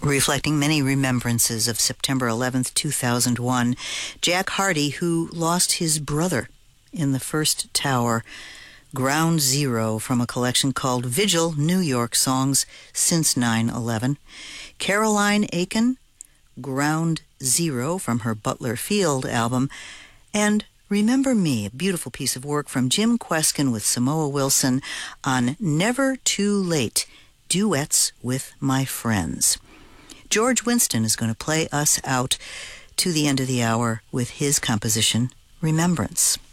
reflecting many remembrances of September 11th, 2001. Jack Hardy, who lost his brother in the first tower. Ground Zero from a collection called Vigil, New York Songs Since 9/11. Caroline Aiken, Ground Zero from her Butler Field album. And Remember Me, a beautiful piece of work from Jim Kweskin with Samoa Wilson on Never Too Late, Duets with My Friends. George Winston is going to play us out to the end of the hour with his composition, Remembrance.